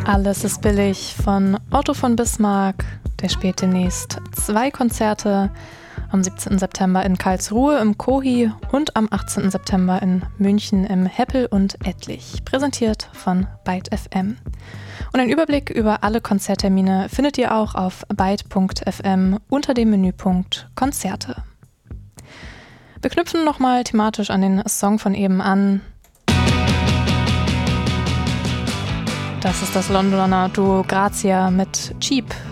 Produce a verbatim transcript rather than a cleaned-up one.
Alles ist billig von Otto von Bismarck. Der spielt demnächst zwei Konzerte. Am siebzehnten September in Karlsruhe im Kohi und am achtzehnten September in München im Heppel und Ettlich. Präsentiert von Byte F M. Und einen Überblick über alle Konzerttermine findet ihr auch auf byte punkt f m unter dem Menüpunkt Konzerte. Wir knüpfen nochmal thematisch an den Song von eben an. Das ist das Londoner Duo Grazia mit Cheap.